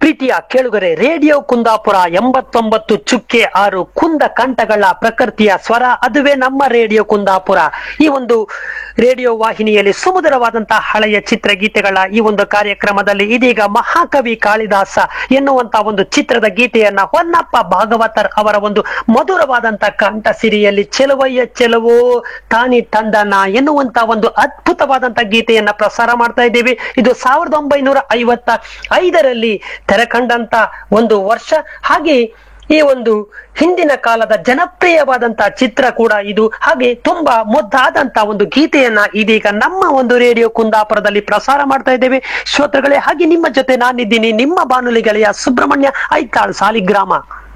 ಪ್ರೀತಿಯ ಕೇಳುಗರೆ, ರೇಡಿಯೋ ಕುಂದಾಪುರ 89.6 ಕುಂದ ಕಂಠಗಳ ಪ್ರಕೃತಿಯ ಸ್ವರ, ಅದುವೇ ನಮ್ಮ ರೇಡಿಯೋ ಕುಂದಾಪುರ. ಈ ಒಂದು ರೇಡಿಯೋ ವಾಹಿನಿಯಲ್ಲಿ ಸುಮಧುರವಾದಂತಹ ಹಳೆಯ ಚಿತ್ರಗೀತೆಗಳ ಈ ಒಂದು ಕಾರ್ಯಕ್ರಮದಲ್ಲಿ ಇದೀಗ ಮಹಾಕವಿ ಕಾಳಿದಾಸ ಎನ್ನುವಂತ ಒಂದು ಚಿತ್ರದ ಗೀತೆಯನ್ನ ಹೊನ್ನಪ್ಪ ಭಾಗವತರ್ ಅವರ ಒಂದು ಮಧುರವಾದಂತಹ ಕಂಠ ಸಿರಿಯಲ್ಲಿ ಚೆಲುವಯ್ಯ ಚೆಲುವೋ ತಾನಿ ತಂದನ ಎನ್ನುವಂತ ಒಂದು ಅದ್ಭುತವಾದಂತಹ ಗೀತೆಯನ್ನ ಪ್ರಸಾರ ಮಾಡ್ತಾ ಇದ್ದೀವಿ. ಇದು 1955ರಲ್ಲಿ ತೆರೆಕಂಡಂತ ಒಂದು ವರ್ಷ. ಹಾಗೆ ಈ ಒಂದು ಹಿಂದಿನ ಕಾಲದ ಜನಪ್ರಿಯವಾದಂತಹ ಚಿತ್ರ ಕೂಡ ಇದು. ಹಾಗೆ ತುಂಬಾ ಮುದ್ದಾದಂತ ಒಂದು ಗೀತೆಯನ್ನ ಇದೀಗ ನಮ್ಮ ಒಂದು ರೇಡಿಯೋ ಕುಂದಾಪುರದಲ್ಲಿ ಪ್ರಸಾರ ಮಾಡ್ತಾ ಇದ್ದೇವೆ ಶ್ರೋತೃಗಳೇ. ಹಾಗೆ ನಿಮ್ಮ ಜೊತೆ ನಾನಿದ್ದೀನಿ, ನಿಮ್ಮ ಬಾನುಲಿ ಗೆಳೆಯ ಸುಬ್ರಹ್ಮಣ್ಯ ಐತಾಳ್ ಸಾಲಿಗ್ರಾಮ.